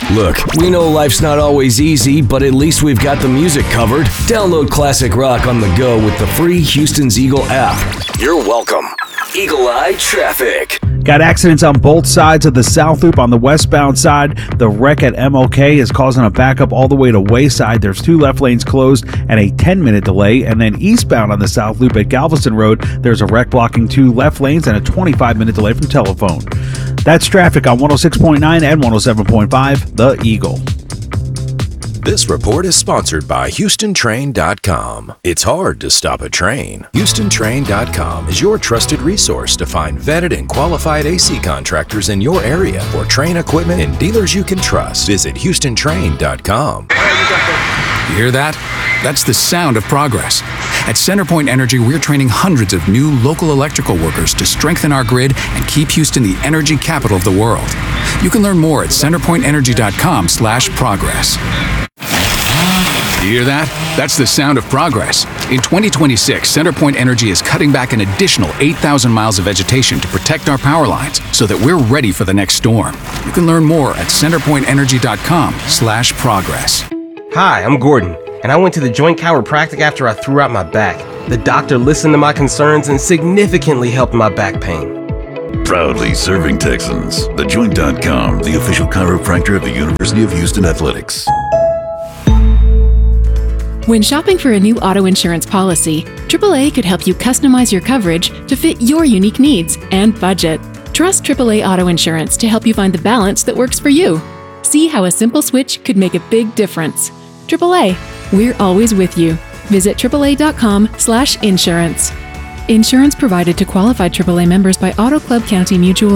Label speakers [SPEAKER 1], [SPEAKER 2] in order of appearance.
[SPEAKER 1] Look, we know life's not always easy, but at least we've got the music covered. Download classic rock on the go with the free Houston's Eagle app. You're welcome. Eagle Eye Traffic.
[SPEAKER 2] Got accidents on both sides of the South Loop. On the westbound side, the wreck at MLK is causing a backup all the way to Wayside. There's 2 left lanes closed and a 10-minute delay. And then eastbound on the South Loop at Galveston Road, there's a wreck blocking 2 left lanes and a 25-minute delay from Telephone. That's traffic on 106.9 and 107.5, The Eagle.
[SPEAKER 3] This report is sponsored by HoustonTrain.com. It's hard to stop a train. HoustonTrain.com is your trusted resource to find vetted and qualified AC contractors in your area for train equipment and dealers you can trust. Visit HoustonTrain.com.
[SPEAKER 4] You hear that? That's the sound of progress. At CenterPoint Energy, we're training hundreds of new local electrical workers to strengthen our grid and keep Houston the energy capital of the world. You can learn more at centerpointenergy.com/progress. You hear that? That's the sound of progress. In 2026, CenterPoint Energy is cutting back an additional 8,000 miles of vegetation to protect our power lines so that we're ready for the next storm. You can learn more at centerpointenergy.com/progress.
[SPEAKER 5] Hi, I'm Gordon, and I went to the joint chiropractic after I threw out my back. The doctor listened to my concerns and significantly helped my back pain.
[SPEAKER 6] Proudly serving Texans. TheJoint.com, the official chiropractor of the University of Houston Athletics.
[SPEAKER 7] When shopping for a new auto insurance policy, AAA could help you customize your coverage to fit your unique needs and budget. Trust AAA Auto Insurance to help you find the balance that works for you. See how a simple switch could make a big difference. AAA, we're always with you. Visit AAA.com/insurance. Insurance provided to qualified AAA members by Auto Club County Mutual